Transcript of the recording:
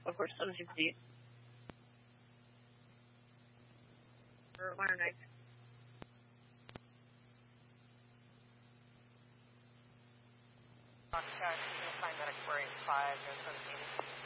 Of course, so does you. For 109. Foxtrot, you can find that Aquarius 5, there's 17.